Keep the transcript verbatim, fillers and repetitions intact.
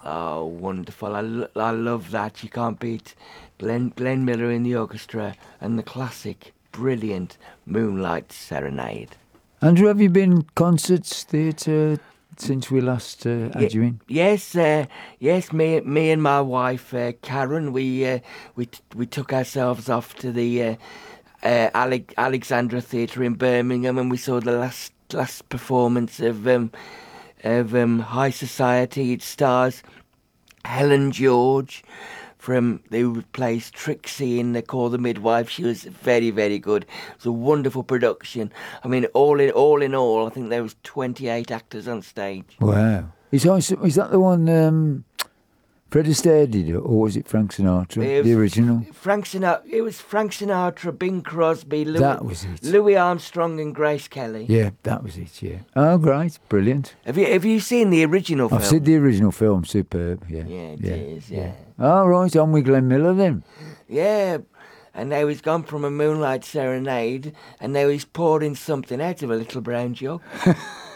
Oh, wonderful. I, lo- I love that. You can't beat Glenn, Glenn Miller in the orchestra and the classic, brilliant Moonlight Serenade. Andrew, have you been concerts, theatre since we last uh, had Ye- you in? Yes, uh, yes. Me, me and my wife uh, Karen, we uh, we t- we took ourselves off to the uh, uh, Ale- Alexandra Theatre in Birmingham, and we saw the last last performance of um, of um, High Society. It stars Helen George from who plays Trixie in The Call the Midwife. She was very, very good. It was a wonderful production. I mean, all in all, in all, I think there was twenty-eight actors on stage. Wow. Is, is that the one um, Fred Astaire did, or was it Frank Sinatra, It the was original? Frank Sinatra. It was Frank Sinatra, Bing Crosby, Louis, That was it. Louis Armstrong, and Grace Kelly. Yeah, that was it, yeah. Oh, great. Brilliant. Have you Have you seen the original film? I've seen the original film. Superb, yeah. Yeah, it yeah, is. Yeah. All right, on with Glenn Miller then. Yeah. And now he's gone from a Moonlight Serenade, and now he's pouring something out of a little brown jug.